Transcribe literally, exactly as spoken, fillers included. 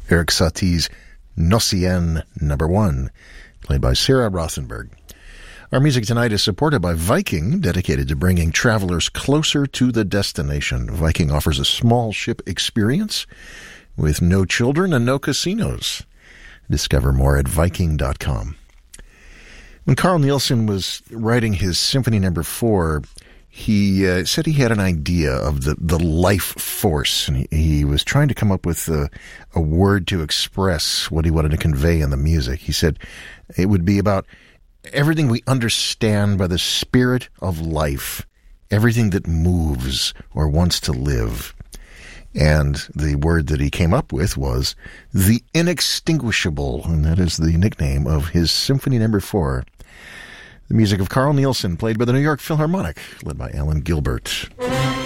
Eric Satie's Nocien Number One, played by Sarah Rothenberg. Our music tonight is supported by Viking, dedicated to bringing travelers closer to the destination. Viking offers a small ship experience with no children and no casinos. Discover more at Viking dot com. When Carl Nielsen was writing his Symphony Number Four, he uh, said he had an idea of the, the life force, and he, he was trying to come up with a, a word to express what he wanted to convey in the music. He said it would be about everything we understand by the spirit of life, everything that moves or wants to live. And the word that he came up with was the inextinguishable, and that is the nickname of his Symphony Number Four. The music of Carl Nielsen, played by the New York Philharmonic, led by Alan Gilbert.